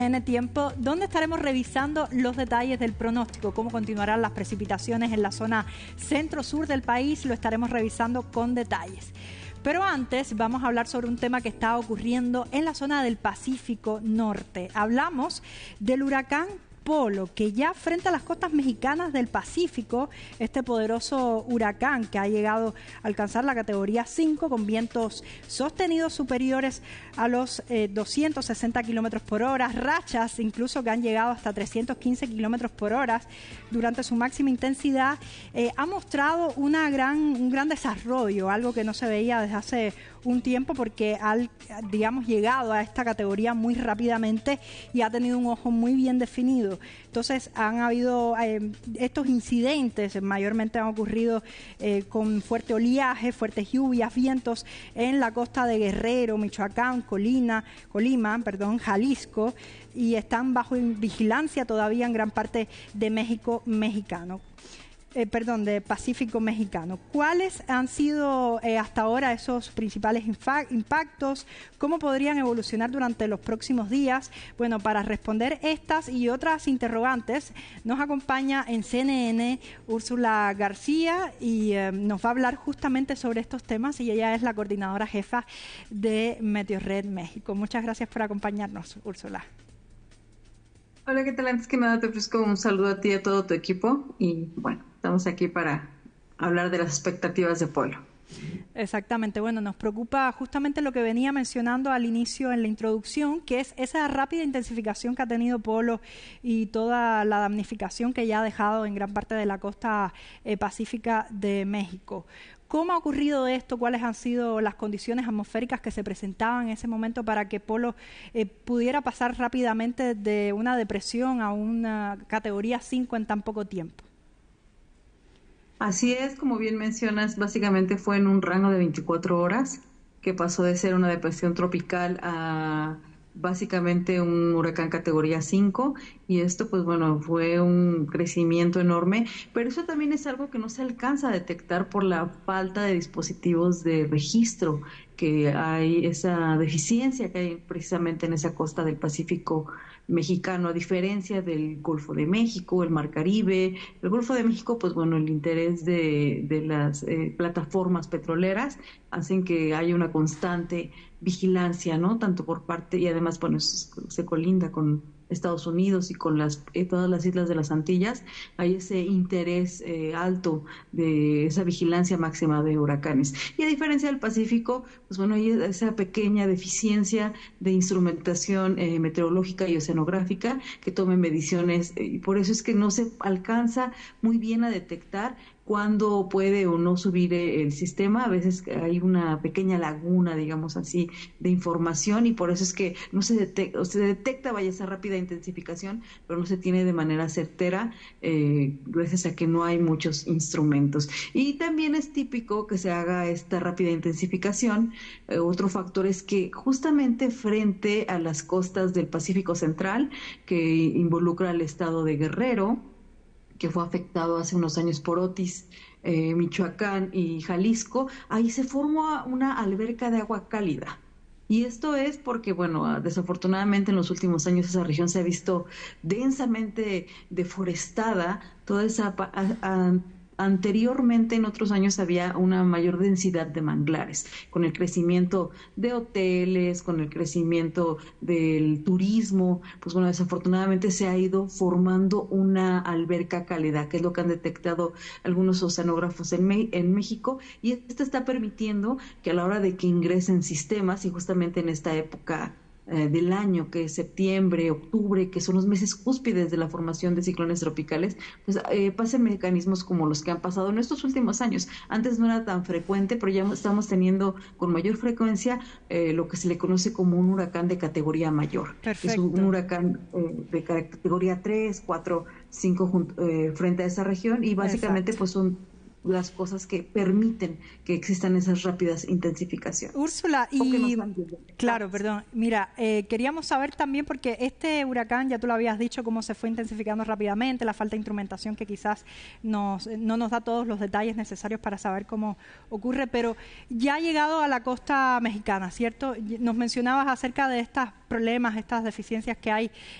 En tiempo, donde estaremos revisando los detalles del pronóstico, cómo continuarán las precipitaciones en la zona centro-sur del país, lo estaremos revisando con detalles. Pero antes vamos a hablar sobre un tema que está ocurriendo en la zona del Pacífico Norte. Hablamos del huracán Polo, que ya frente a las costas mexicanas del Pacífico, este poderoso huracán que ha llegado a alcanzar la categoría 5 con vientos sostenidos superiores a los 260 kilómetros por hora, rachas incluso que han llegado hasta 315 kilómetros por hora durante su máxima intensidad, ha mostrado un gran desarrollo, algo que no se veía desde hace un tiempo porque ha, digamos, llegado a esta categoría muy rápidamente y ha tenido un ojo muy bien definido. Entonces han habido estos incidentes, mayormente han ocurrido con fuerte oleaje, fuertes lluvias, vientos en la costa de Guerrero, Michoacán, Colima, Jalisco, y están bajo vigilancia todavía en gran parte de de Pacífico mexicano. ¿Cuáles han sido hasta ahora esos principales impactos? ¿Cómo podrían evolucionar durante los próximos días? Bueno, para responder estas y otras interrogantes, nos acompaña en CNN Úrsula García y nos va a hablar justamente sobre estos temas, y ella es la coordinadora jefa de Meteorred México. Muchas gracias por acompañarnos, Úrsula. Hola, ¿qué tal? Antes que nada te ofrezco un saludo a ti y a todo tu equipo y bueno, estamos aquí para hablar de las expectativas de Polo. Exactamente, bueno, nos preocupa justamente lo que venía mencionando al inicio en la introducción, que es esa rápida intensificación que ha tenido Polo y toda la damnificación que ya ha dejado en gran parte de la costa pacífica de México. ¿Cómo ha ocurrido esto? ¿Cuáles han sido las condiciones atmosféricas que se presentaban en ese momento para que Polo pudiera pasar rápidamente de una depresión a una categoría 5 en tan poco tiempo? Así es, como bien mencionas, básicamente fue en un rango de 24 horas que pasó de ser una depresión tropical a básicamente un huracán categoría 5, y esto pues bueno fue un crecimiento enorme, pero eso también es algo que no se alcanza a detectar por la falta de dispositivos de registro, que hay esa deficiencia que hay precisamente en esa costa del Pacífico mexicano, a diferencia del Golfo de México, el Mar Caribe. El Golfo de México, pues bueno, el interés de las plataformas petroleras hacen que haya una constante vigilancia, ¿no? Tanto por parte, y además, bueno, se colinda con Estados Unidos y con todas las islas de las Antillas, hay ese interés alto de esa vigilancia máxima de huracanes. Y a diferencia del Pacífico, pues bueno, hay esa pequeña deficiencia de instrumentación meteorológica y oceanográfica que tome mediciones, y por eso es que no se alcanza muy bien a detectar cuándo puede o no subir el sistema. A veces hay una pequeña laguna, digamos así, de información, y por eso es que no se detecta, o se detecta, vaya, esa rápida intensificación, pero no se tiene de manera certera, gracias a que no hay muchos instrumentos. Y también es típico que se haga esta rápida intensificación. Otro factor es que justamente frente a las costas del Pacífico Central, que involucra al estado de Guerrero, que fue afectado hace unos años por Otis, Michoacán y Jalisco, ahí se formó una alberca de agua cálida. Y esto es porque, bueno, desafortunadamente en los últimos años esa región se ha visto densamente deforestada. Toda esa anteriormente, en otros años, había una mayor densidad de manglares, con el crecimiento de hoteles, con el crecimiento del turismo. Pues bueno, desafortunadamente se ha ido formando una alberca cálida, que es lo que han detectado algunos oceanógrafos en México, y esto está permitiendo que a la hora de que ingresen sistemas, y justamente en esta época del año, que es septiembre, octubre, que son los meses cúspides de la formación de ciclones tropicales, pues pasen mecanismos como los que han pasado en estos últimos años. Antes no era tan frecuente, pero ya estamos teniendo con mayor frecuencia lo que se le conoce como un huracán de categoría mayor. Perfecto. Es un huracán de categoría 3, 4, 5 frente a esa región, y básicamente pues son las cosas que permiten que existan esas rápidas intensificaciones. Úrsula, y claro, perdón, mira, queríamos saber también, porque este huracán, ya tú lo habías dicho, cómo se fue intensificando rápidamente, la falta de instrumentación que quizás no nos da todos los detalles necesarios para saber cómo ocurre, pero ya ha llegado a la costa mexicana, ¿cierto? Nos mencionabas acerca de estos problemas, estas deficiencias que hay